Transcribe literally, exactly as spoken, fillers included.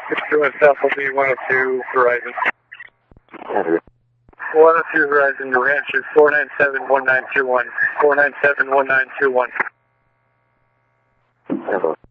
six two one South will be one oh two Verizon. Enter. one oh two Verizon, New Hampshire, four nine seven one nine two one. four nine seven one nine two one. Enter.